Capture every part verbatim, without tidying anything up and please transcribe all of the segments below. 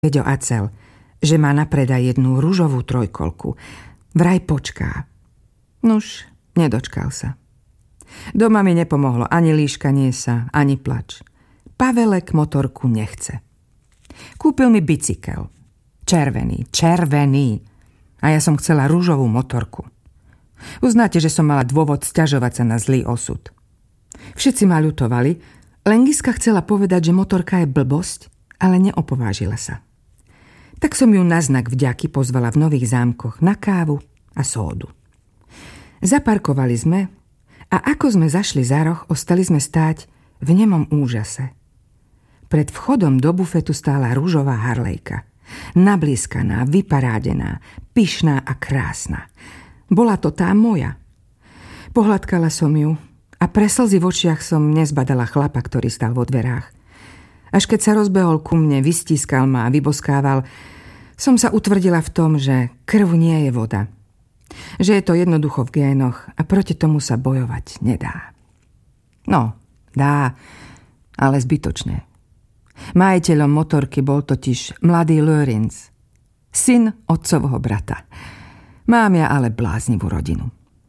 Peďo Acel, že má na predaj jednu ružovú trojkolku. Vraj počká. Nuž, nedočkal sa. Doma mi nepomohlo ani líškanie sa, ani plač. Pavelek motorku nechce. Kúpil mi bicykel. Červený, červený. A ja som chcela ružovú motorku. Uznáte, že som mala dôvod sťažovať sa na zlý osud. Všetci ma ľutovali, len Giska chcela povedať, že motorka je blbosť, ale neopovážila sa. Tak som ju na znak vďaky pozvala v Nových Zámkoch na kávu a sódu. Zaparkovali sme a ako sme zašli za roh, ostali sme stáť v nemom úžase. Pred vchodom do bufetu stála ružová harlejka. Nablískaná, vyparádená, pyšná a krásna. Bola to tá moja. Pohľadkala som ju a pre slzy v očiach som nezbadala chlapa, ktorý stál vo dverách. Až keď sa rozbehol ku mne, vystískal ma a vyboskával, som sa utvrdila v tom, že krv nie je voda. Že je to jednoducho v génoch a proti tomu sa bojovať nedá. No, dá, ale zbytočne. Majiteľom motorky bol totiž mladý Lorenz, syn otcovho brata. Mám ja ale bláznivú rodinu.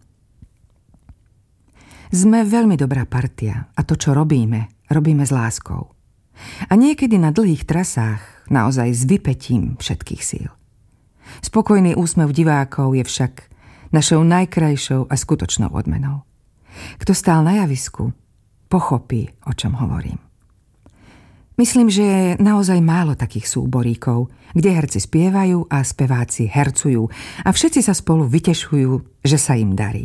Sme veľmi dobrá partia a to, čo robíme, robíme s láskou. A niekedy na dlhých trasách naozaj s vypätím všetkých síl. Spokojný úsmev divákov je však našou najkrajšou a skutočnou odmenou. Kto stál na javisku, pochopí, o čom hovorím. Myslím, že je naozaj málo takých súboríkov, kde herci spievajú a speváci hercujú a všetci sa spolu vytešujú, že sa im darí.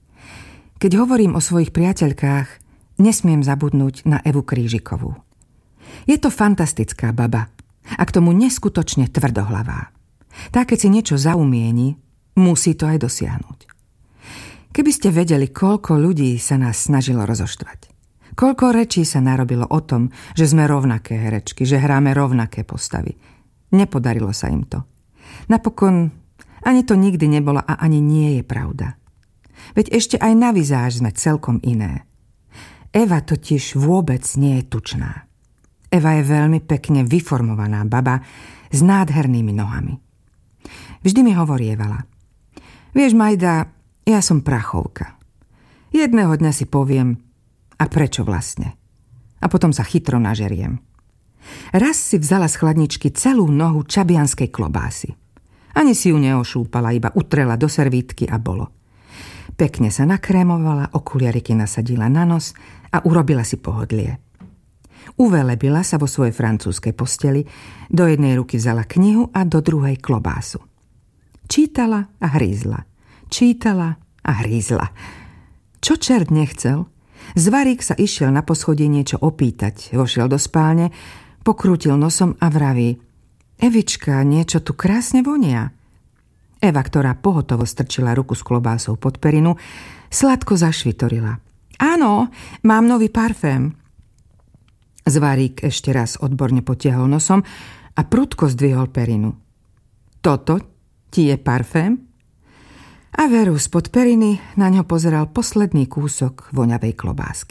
Keď hovorím o svojich priateľkách, nesmiem zabudnúť na Evu Krížikovú. Je to fantastická baba a k tomu neskutočne tvrdohlavá. Tá, keď si niečo zaumieni, musí to aj dosiahnuť. Keby ste vedeli, koľko ľudí sa nás snažilo rozoštvať. Koľko rečí sa narobilo o tom, že sme rovnaké herečky, že hráme rovnaké postavy. Nepodarilo sa im to. Napokon ani to nikdy nebolo a ani nie je pravda. Veď ešte aj na vizáž sme celkom iné. Eva totiž vôbec nie je tučná. Eva je veľmi pekne vyformovaná baba s nádhernými nohami. Vždy mi hovorievala: vieš, Majda, ja som prachovka. Jedného dňa si poviem, a prečo vlastne? A potom sa chytro nažeriem. Raz si vzala z chladničky celú nohu čabianskej klobásy. Ani si ju neošúpala, iba utrela do servítky a bolo. Pekne sa nakrémovala, okuliariky nasadila na nos a urobila si pohodlie. Uvelebila sa vo svojej francúzskej posteli, do jednej ruky vzala knihu a do druhej klobásu. Čítala a hrízla, čítala a hrízla. Čo čert nechcel? Zvarík sa išiel na poschodie niečo opýtať, vošiel do spálne, pokrútil nosom a vraví: Evička, niečo tu krásne vonia. Eva, ktorá pohotovo strčila ruku s klobásou pod perinu, sladko zašvitorila: áno, mám nový parfém. Zvarík ešte raz odborne potiahol nosom a prudko zdvihol perinu. Toto ti je parfém? A veru, spod periny na ňo pozeral posledný kúsok voňavej klobásky.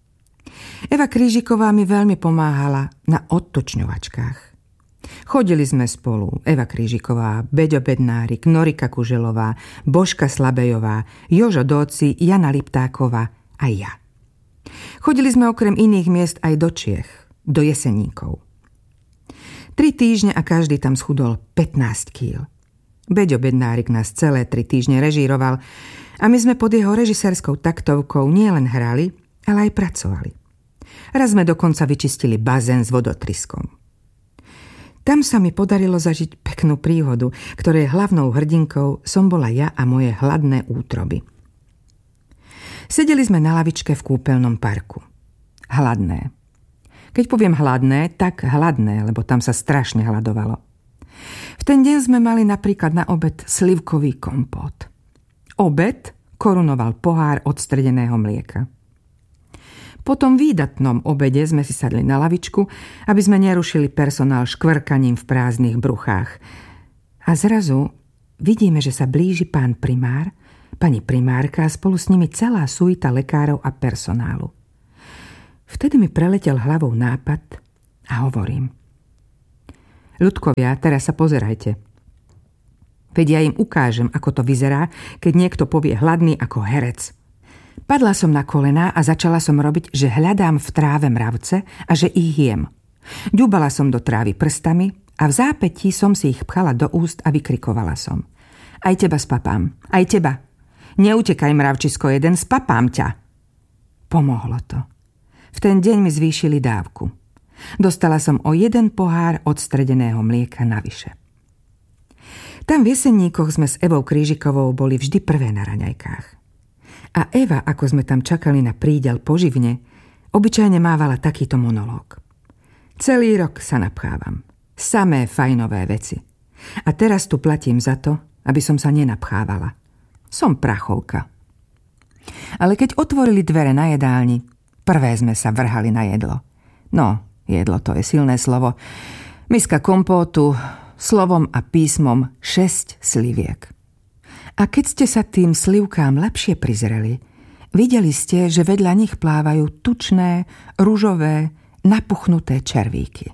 Eva Krížiková mi veľmi pomáhala na odtočňovačkách. Chodili sme spolu, Eva Krížiková, Beďo Bednárik, Norika Kuželová, Božka Slabejová, Jožo Dóci, Jana Liptáková a ja. Chodili sme okrem iných miest aj do Čiech, do Jeseníkov. Tri týždne a každý tam schudol pätnásť kíl. Beďo Bednárik nás celé tri týždne režíroval a my sme pod jeho režisérskou taktovkou nielen hrali, ale aj pracovali. Raz sme dokonca vyčistili bazén s vodotryskom. Tam sa mi podarilo zažiť peknú príhodu, ktorej hlavnou hrdinkou som bola ja a moje hladné útroby. Sedeli sme na lavičke v kúpeľnom parku. Hladné. Keď poviem hladné, tak hladné, lebo tam sa strašne hladovalo. V ten deň sme mali napríklad na obed slivkový kompót. Obed korunoval pohár odstredeného mlieka. Po tom výdatnom obede sme si sadli na lavičku, aby sme nerušili personál škvrkaním v prázdnych bruchách. A zrazu vidíme, že sa blíži pán primár, pani primárka a spolu s nimi celá suita lekárov a personálu. Vtedy mi preletel hlavou nápad a hovorím: Ľudkovia, teraz sa pozerajte. Veď ja im ukážem, ako to vyzerá, keď niekto povie hladný ako herec. Padla som na kolená a začala som robiť, že hľadám v tráve mravce a že ich jem. Ďubala som do trávy prstami a v zápätí som si ich pchala do úst a vykrikovala som. Aj teba spapám, aj teba. Neutekaj, mravčisko jeden, spapám ťa. Pomohlo to. V ten deň mi zvýšili dávku. Dostala som o jeden pohár odstredeného mlieka navyše. Tam v Jesenníkoch sme s Evou Krížikovou boli vždy prvé na raňajkách. A Eva, ako sme tam čakali na prídel poživne, obyčajne mávala takýto monológ. Celý rok sa napchávam. Samé fajnové veci. A teraz tu platím za to, aby som sa nenapchávala. Som prachovka. Ale keď otvorili dvere na jedálni, prvé sme sa vrhali na jedlo. No, jedlo to je silné slovo. Miska kompótu, slovom a písmom šesť sliviek. A keď ste sa tým slivkám lepšie prizreli, videli ste, že vedľa nich plávajú tučné, ružové, napuchnuté červíky.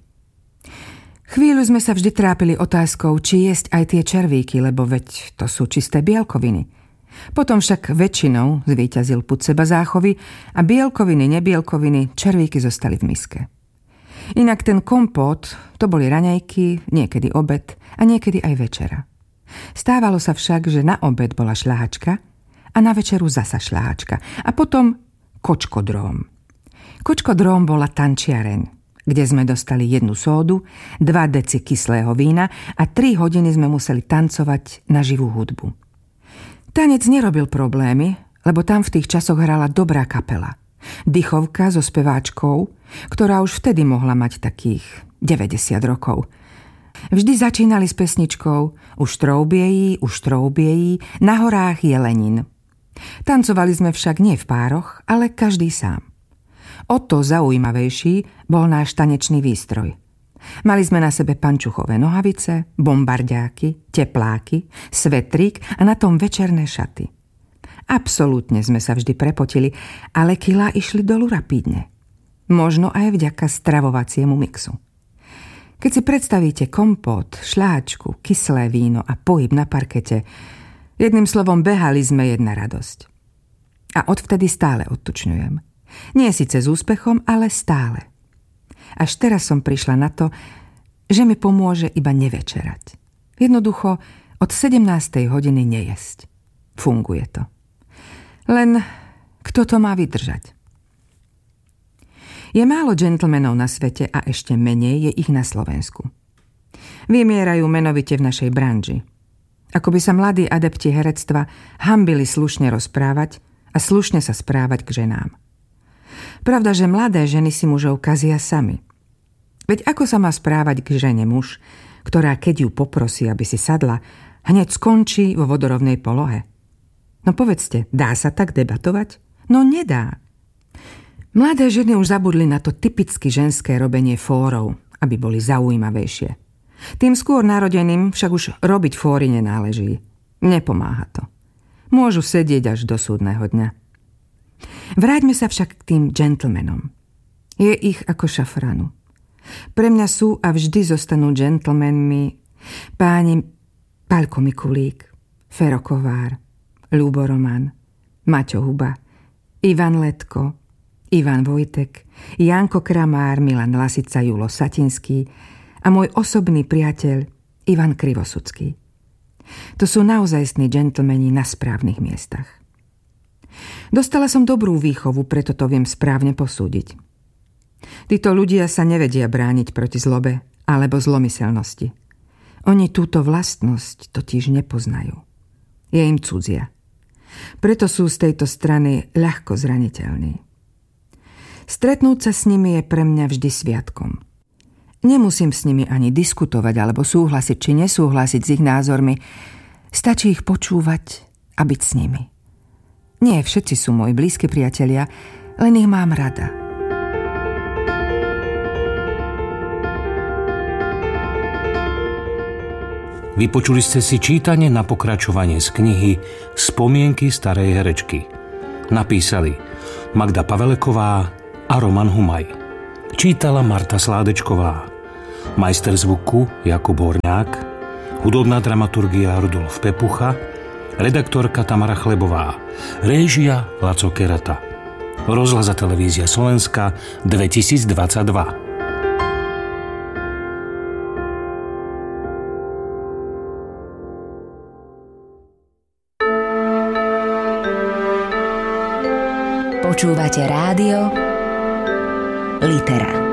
Chvíľu sme sa vždy trápili otázkou, či jesť aj tie červíky, lebo veď to sú čisté bielkoviny. Potom však väčšinou zvíťazil pud seba záchovy a bielkoviny, nebielkoviny, červíky zostali v miske. Inak ten kompót, to boli raňajky, niekedy obed a niekedy aj večera. Stávalo sa však, že na obed bola šľahačka a na večeru zasa šľahačka a potom kočkodróm. Kočkodróm bola tančiareň, kde sme dostali jednu sódu, dva deci kyslého vína a tri hodiny sme museli tancovať na živú hudbu. Tanec nerobil problémy, lebo tam v tých časoch hrala dobrá kapela. Dychovka so speváčkou, ktorá už vtedy mohla mať takých deväťdesiat rokov. Vždy začínali s pesničkou Už troubiejí, už troubiejí, na horách je Lenin. Tancovali sme však nie v pároch, ale každý sám. O to zaujímavejší bol náš tanečný výstroj. Mali sme na sebe pančuchové nohavice, bombardiáky, tepláky, svetrík a na tom večerné šaty. Absolútne sme sa vždy prepotili, ale kilá išli dolu rapidne. Možno aj vďaka stravovaciemu mixu. Keď si predstavíte kompót, šľahačku, kyslé víno a pohyb na parkete, jedným slovom behali sme jedna radosť. A odvtedy stále odtučňujem. Nie síce s úspechom, ale stále. Až teraz som prišla na to, že mi pomôže iba nevečerať. Jednoducho od sedemnástej hodiny nejesť. Funguje to. Len kto to má vydržať? Je málo džentlmenov na svete a ešte menej je ich na Slovensku. Vymierajú menovite v našej branži. Ako by sa mladí adepti herectva hanbili slušne rozprávať a slušne sa správať k ženám. Pravda, že mladé ženy si mužov kazia sami. Veď ako sa má správať k žene muž, ktorá keď ju poprosí, aby si sadla, hneď skončí vo vodorovnej polohe? No povedzte, dá sa tak debatovať? No nedá. Mladé ženy už zabudli na to typicky ženské robenie fórov, aby boli zaujímavejšie. Tým skôr narodeným však už robiť fóry nenáleží. Nepomáha to. Môžu sedieť až do súdneho dňa. Vráťme sa však k tým džentlmenom. Je ich ako šafranu. Pre mňa sú a vždy zostanú džentlmenmi páni Paľko Mikulík, Fero Kovár, Ľubo Roman, Maťo Huba, Ivan Letko, Ivan Vojtek, Janko Kramár, Milan Lasica, Julo Satinský a môj osobný priateľ Ivan Krivosudský. To sú naozajstní džentlmeni na správnych miestach. Dostala som dobrú výchovu, preto to viem správne posúdiť. Títo ľudia sa nevedia brániť proti zlobe alebo zlomyselnosti. Oni túto vlastnosť totiž nepoznajú. Je im cudzia. Preto sú z tejto strany ľahko zraniteľní. Stretnúť sa s nimi je pre mňa vždy sviatkom. Nemusím s nimi ani diskutovať alebo súhlasiť či nesúhlasiť s ich názormi. Stačí ich počúvať a byť s nimi. Nie všetci sú moji blízki priatelia, len ich mám rada. Vypočuli ste si čítanie na pokračovanie z knihy Spomienky starej herečky. Napísali Magda Paveleková a Roman Humaj. Čítala Marta Sládečková. majster zvuku Jakub Horňák, hudobná dramaturgia Rudolf Pepucha, redaktorka Tamara Chlebová, réžia Laco Kerata. Rozhlas a televízia Slovenska dvetisícdvadsaťdva. Počúvate rádio Litera.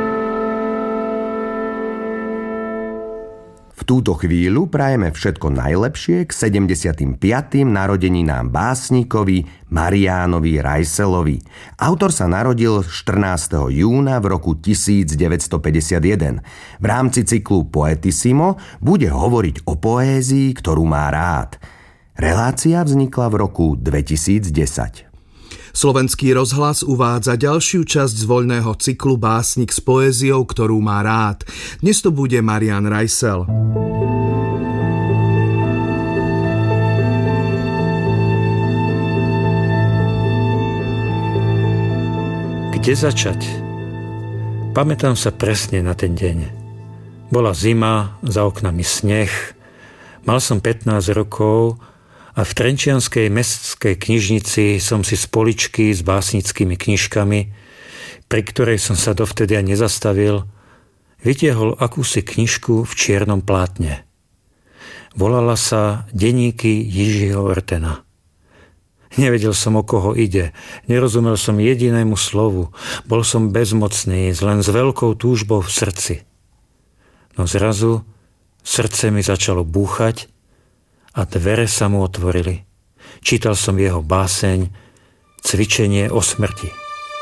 V túto chvíľu prajeme všetko najlepšie k sedemdesiatym piatym narodeninám básnikovi Mariánovi Rajselovi. Autor sa narodil štrnásteho júna v roku tisícdeväťstopäťdesiatjeden. V rámci cyklu Poetissimo bude hovoriť o poézii, ktorú má rád. Relácia vznikla v roku dvetisícdesať. Slovenský rozhlas uvádza ďalšiu časť z voľného cyklu Básnik s poéziou, ktorú má rád. Dnes to bude Marián Rajsel. Kde začať? Pamätám sa presne na ten deň. Bola zima, za oknami sneh, mal som pätnásť rokov a v trenčianskej mestskej knižnici som si z poličky s básnickými knižkami, pri ktorej som sa dovtedy aj nezastavil, vytiahol akúsi knižku v čiernom plátne. Volala sa Deníky Jiřího Ortena. Nevedel som, o koho ide, nerozumel som jedinému slovu, bol som bezmocný, len s veľkou túžbou v srdci. No zrazu srdce mi začalo búchať a dvere sa mu otvorili. Čítal som jeho báseň Cvičenie o smrti.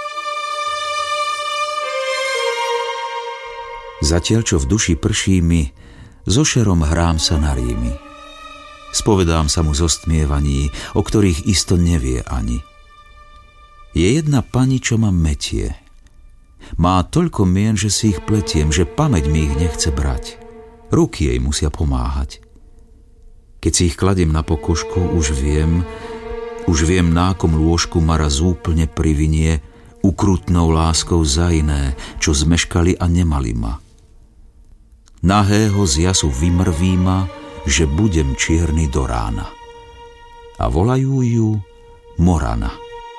Zatiaľ, čo v duši prší mi, so šerom hrám sa na rímy. Spovedám sa mu zo stmievaní, o ktorých isto nevie ani. Je jedna pani, čo ma metie. Má toľko mien, že si ich pletiem, že pamäť mi ich nechce brať. Ruky jej musia pomáhať. Keď si ich kladiem na pokožku, už viem, už viem, na akom lôžku ma raz úplne privinie ukrutnou láskou za iné, čo zmeškali a nemali ma. Nahého z jasu vymrví ma, že budem čierny do rána. A volajú ju Morana.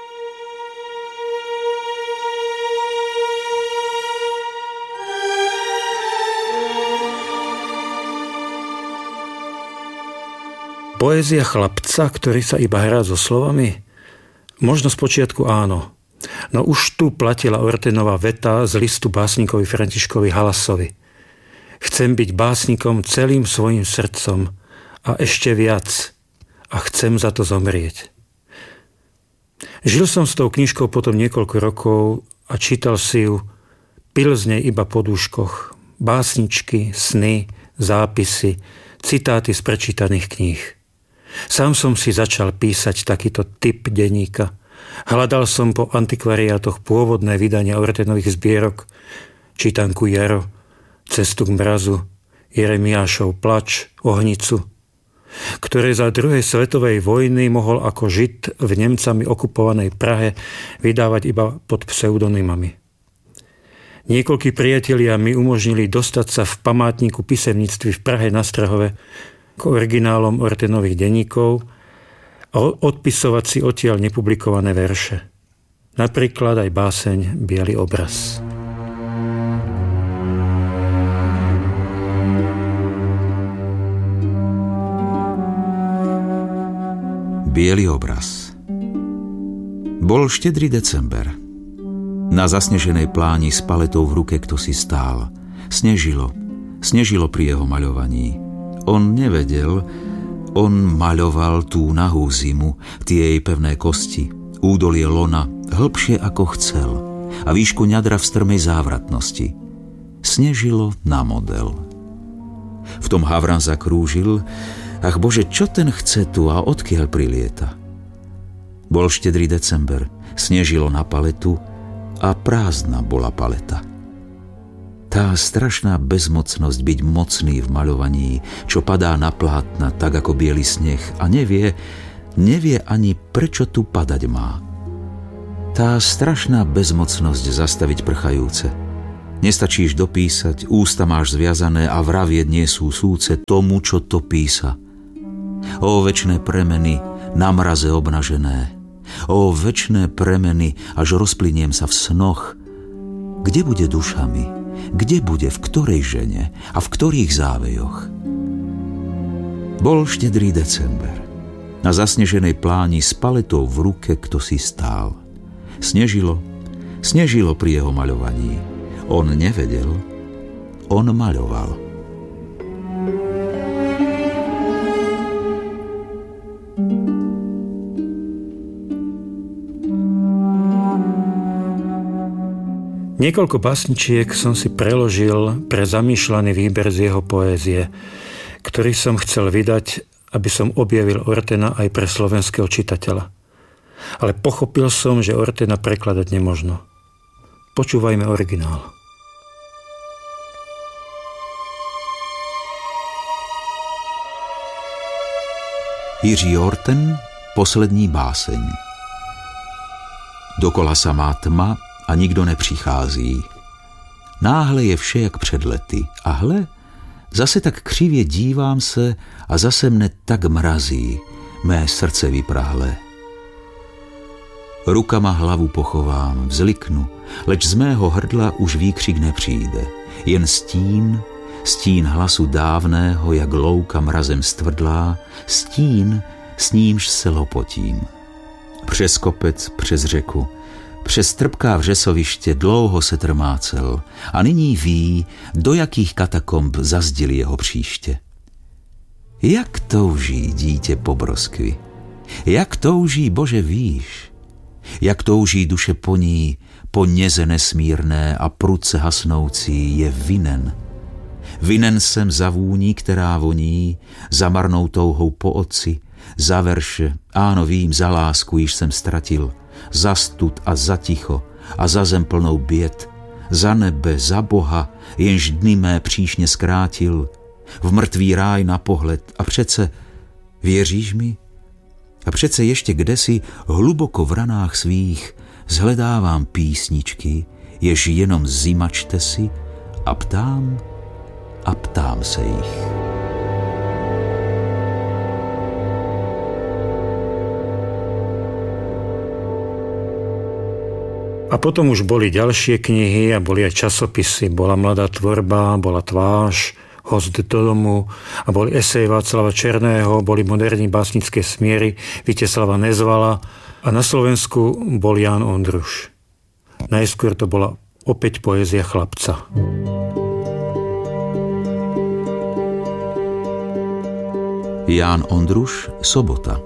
Poézia chlapca, ktorý sa iba hrá so slovami? Možno spočiatku áno. No už tu platila Ortenová veta z listu básnikovi Františkovi Halasovi. Chcem byť básnikom celým svojim srdcom a ešte viac. A chcem za to zomrieť. Žil som s tou knižkou potom niekoľko rokov a čítal si ju, pil z nej iba po dúškoch. Básničky, sny, zápisy, citáty z prečítaných kníh. Sám som si začal písať takýto typ denníka. Hľadal som po antikvariátoch pôvodné vydania Ortenových zbierok, čítanku Jaro, Cestu k mrazu, Jeremiášov plač, Ohnicu, ktoré za druhej svetovej vojny mohol ako Žid v Nemcami okupovanej Prahe vydávať iba pod pseudonymami. Niekoľkí priatelia mi umožnili dostať sa v památniku písemníctví v Prahe na Strahove k originálom Ortenových denníkov a odpisovať si odtiaľ nepublikované verše. Napríklad aj báseň Biely obraz. Biely obraz. Bol štedrý december. Na zasneženej pláni s paletou v ruke kto si stál. Snežilo. Snežilo pri jeho maľovaní. On nevedel, on maľoval tú nahú zimu, tie jej pevné kosti, údolie lona, hlbšie ako chcel a výšku ňadra v strmej závratnosti. Snežilo na model. V tom Havran zakrúžil, ach Bože, čo ten chce tu a odkiaľ prilieta? Bol štedrý december, snežilo na paletu a prázdna bola paleta. Tá strašná bezmocnosť byť mocný v maľovaní, čo padá na plátna tak ako biely sneh a nevie, nevie ani prečo tu padať má. Tá strašná bezmocnosť zastaviť prchajúce, Nestačíš dopísať, ústa máš zviazané a vravieť nie sú súce tomu, čo to písa. Ó večné premeny, na mraze obnažené. Ó večné premeny, až rozplyniem sa v snoch. Kde bude duša mi? Kde bude, v ktorej žene a v ktorých závejoch? Bol štedrý december. Na zasneženej pláni s paletou v ruke kto si stál. Snežilo, snežilo pri jeho maľovaní. On nevedel, on maľoval. Niekoľko básničiek som si preložil pre zamýšľaný výber z jeho poézie, ktorý som chcel vydať, aby som objavil Ortena aj pre slovenského čitateľa. Ale pochopil som, že Ortena prekladať nemožno. Počúvajme originál. Jiří Orten, poslední báseň. Dokola samá tma a nikdo nepřichází. Náhle je vše jak před lety a hle, zase tak křivě dívám se a zase mne tak mrazí, mé srdce vyprahlé. Rukama hlavu pochovám, vzliknu, leč z mého hrdla už výkřik nepřijde, jen stín, stín hlasu dávného, jak louka mrazem stvrdlá, stín, s nímž se lopotím. Přes kopec, přes řeku, přes trpká vřesoviště dlouho se trmácel a nyní ví, do jakých katakomb zazdili jeho příště. Jak touží dítě po broskvi, jak touží, Bože, víš, jak touží duše po ní, po něze nesmírné a prudce hasnoucí je vinen. Vinen jsem za vůní, která voní, za marnou touhou po otci, za verše, áno vím, za lásku, již jsem ztratil, za stud a za ticho a za zem plnou běd, za nebe, za Boha, jenž dny mé příšně zkrátil, v mrtvý ráj na pohled a přece, věříš mi? A přece ještě kdesi hluboko v ranách svých zhledávám písničky, jež jenom zimačte si a ptám a ptám se jich. A potom už boli ďalšie knihy a boli aj časopisy. Bola Mladá tvorba, bola Tvář, Host do domu a boli esej Václava Černého, boli Moderní básnické smiery Víteslava Nezvala a na Slovensku bol Ján Ondruš. Najskôr to bola opäť poézia chlapca. Ján Ondruš, sobota.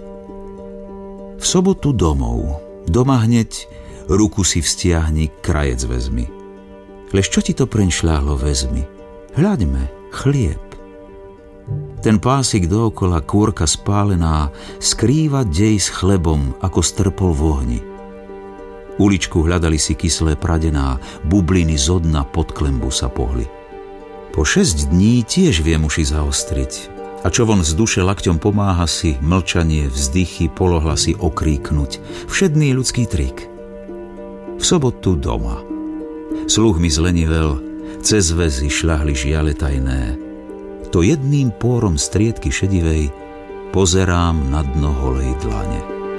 V sobotu domov. Doma hneď ruku si vztiahni, krajec vezmi. Lež čo ti to prenšľahlo, vezmi? Hľaďme, chlieb. Ten pásik dookola, kôrka spálená, skrýva dej s chlebom, ako strpol v ohni. Uličku hľadali si kyslé pradená, bubliny zo dna pod klembu sa pohli. Po šesť dní tiež viem uši zaostriť. A čo von z duše lakťom pomáha si, mlčanie, vzdychy, polohlasy okríknuť. Všedný ľudský trik. V sobotu doma. Sluch mi zlenivel, cez väzy šľahli žiale tajné. To jedným pórom striedky šedivej pozerám na dno holej dlane.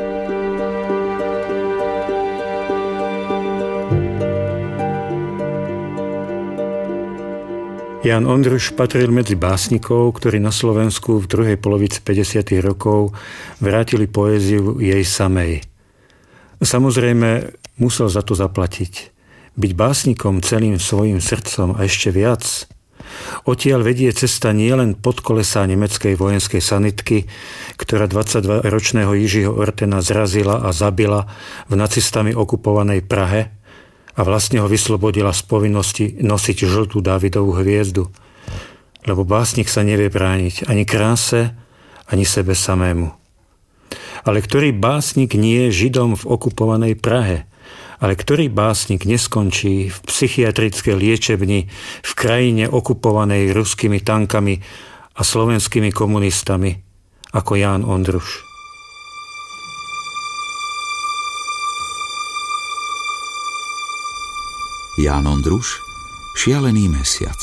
Ján Ondruš patril medzi básnikov, ktorí na Slovensku v druhej polovici päťdesiatych rokov vrátili poéziu jej samej. Samozrejme, musel za to zaplatiť. Byť básnikom celým svojim srdcom a ešte viac. Odtiaľ vedie cesta nielen pod kolesá nemeckej vojenskej sanitky, ktorá dvadsaťdvaročného Jiřího Ortena zrazila a zabila v nacistami okupovanej Prahe a vlastne ho vyslobodila z povinnosti nosiť žltú Dávidovú hviezdu. Lebo básnik sa nevie brániť ani kráse, ani sebe samému. Ale ktorý básnik nie je Židom v okupovanej Prahe? Ale ktorý básnik neskončí v psychiatrickej liečebni v krajine okupovanej ruskými tankami a slovenskými komunistami ako Ján Ondruš? Ján Ondruš, Šialený mesiac.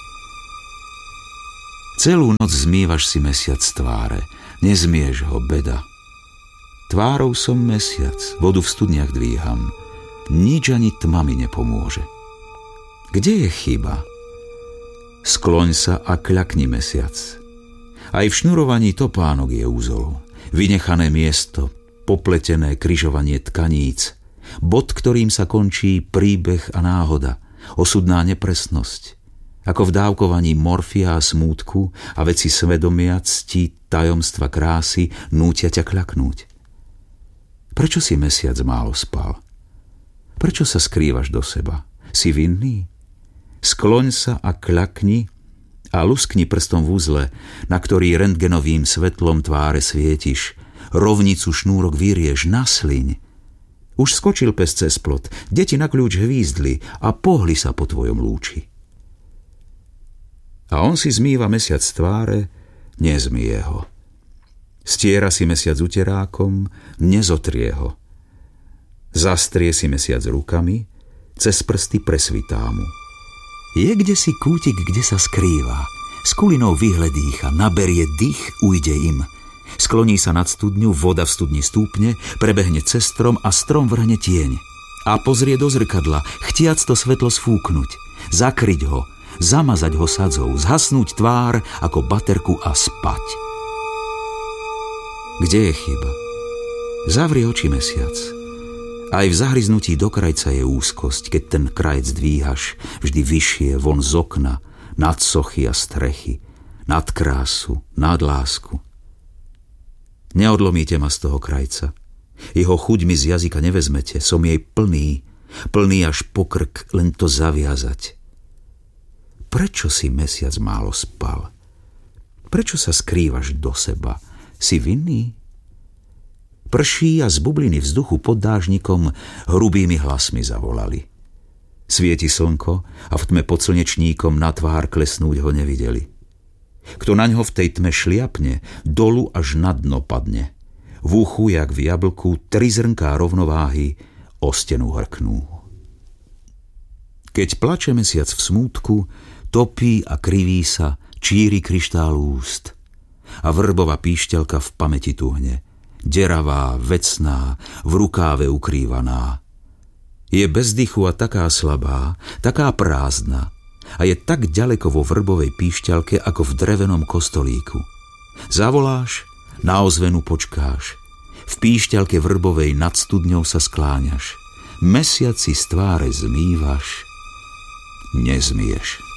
Celú noc zmývaš si mesiac z tváre, nezmieš ho, beda. Tvárou som mesiac, vodu v studniach dvíham, nič ani tma mi nepomôže. Kde je chyba? Skloň sa a kľakni, mesiac. Aj v šnurovaní topánok je úzol, vynechané miesto, popletené križovanie tkaníc, bod, ktorým sa končí príbeh a náhoda, osudná nepresnosť, ako v dávkovaní morfia a smútku a veci svedomia, cti, tajomstva krásy nútia ťa kľaknúť. Prečo si mesiac málo spal? Prečo sa skrývaš do seba? Si vinný? Skloň sa a kľakni a luskni prstom v uzle, na ktorý rentgenovým svetlom tváre svietiš, rovnicu šnúrok vyriež, nasliň. Už skočil pes cez plot, deti na kľúč hvízdli a pohli sa po tvojom lúči. A on si zmýva mesiac z tváre, nezmýje ho. Stiera si mesiac uterákom, nezotrie ho. Zastrie si mesiac rukami, cez prsty presvitá mu. Je kde si kútik, kde sa skrýva, s kulinou vyhledýcha, naberie dých, ujde im. Skloní sa nad studňu, voda v studni stúpne, prebehne cez strom a strom vrhne tieň. A pozrie do zrkadla, chtiac to svetlo sfúknuť, zakryť ho, zamazať ho sadzou, zhasnúť tvár ako baterku a spať. Kde je chyba? Zavri oči, mesiac. Aj v zahryznutí do krajca je úzkosť, keď ten krajec dvíhaš vždy vyššie von z okna, nad sochy a strechy, nad krásu, nad lásku. Neodlomíte ma z toho krajca. Jeho chuť mi z jazyka nevezmete, som jej plný, plný až po krk, len to zaviazať. Prečo si mesiac málo spal? Prečo sa skrývaš do seba? Si vinný? Prší a z bubliny vzduchu pod dážnikom hrubými hlasmi zavolali. Svieti slnko a v tme pod slnečníkom na tvár klesnúť ho nevideli. Kto naňho v tej tme šliapne, dolu až na dno padne. V uchu, jak v jablku, tri zrnká rovnováhy o stenu hrknú. Keď plače mesiac v smútku, topí a kriví sa, číri kryštál úst. A vrbová píšťalka v pamäti tuhne, deravá, vecná, v rukáve ukrývaná. Je bez dychu a taká slabá, taká prázdna a je tak ďaleko vo vrbovej píšťalke ako v drevenom kostolíku. Zavoláš, na ozvenu počkáš, v píšťalke vrbovej nad studňou sa skláňaš, mesiac si z tváre zmývaš, nezmieš.